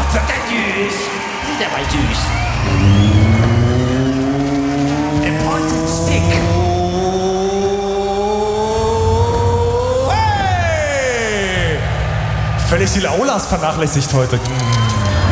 süß. Der war süß. Der Pointed Stick. Hey! Völlig die Aulas vernachlässigt heute.